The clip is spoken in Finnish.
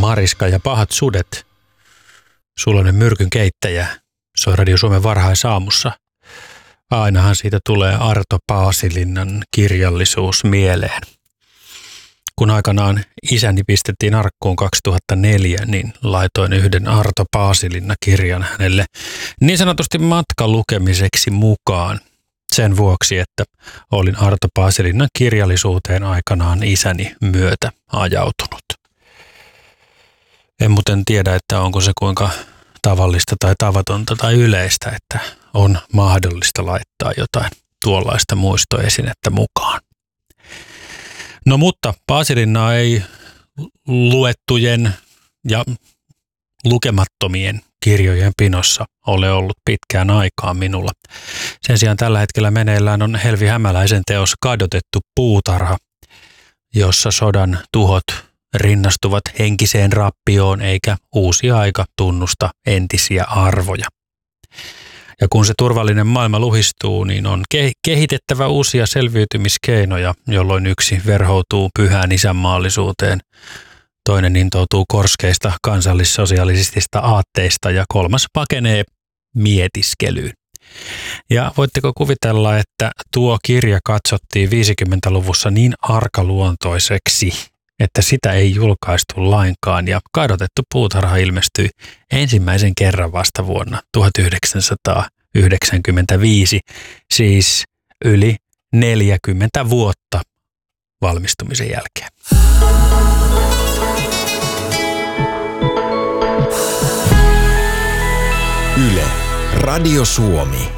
Mariska ja pahat sudet. Suloinen myrkyn keittäjä soi Radio Suomen varhaisaamussa. Ainahan siitä tulee Arto Paasilinnan kirjallisuus mieleen. Kun aikanaan isäni pistettiin arkkuun 2004, niin laitoin yhden Arto Paasilinna-kirjan hänelle niin sanotusti matkalukemiseksi mukaan. Sen vuoksi, että olin Arto Paasilinnan kirjallisuuteen aikanaan isäni myötä ajautunut. En muuten tiedä, että onko se kuinka tavallista tai tavatonta tai yleistä, että on mahdollista laittaa jotain tuollaista muistoesinettä mukaan. No mutta Paasilinnaa ei luettujen ja lukemattomien kirjojen pinossa ole ollut pitkään aikaa minulla. Sen sijaan tällä hetkellä meneillään on Helvi Hämäläisen teos Kadotettu puutarha, jossa sodan tuhot rinnastuvat henkiseen rappioon eikä uusi aika tunnusta entisiä arvoja. Ja kun se turvallinen maailma luhistuu, niin on kehitettävä uusia selviytymiskeinoja, jolloin yksi verhoutuu pyhään isänmaallisuuteen, toinen intoutuu korskeista kansallissosialistisista aatteista ja kolmas pakenee mietiskelyyn. Ja voitteko kuvitella, että tuo kirja katsottiin 50-luvussa niin arkaluontoiseksi, että sitä ei julkaistu lainkaan ja Kadotettu puutarha ilmestyi ensimmäisen kerran vasta vuonna 1995, siis yli 40 vuotta valmistumisen jälkeen. Yle, Radio Suomi.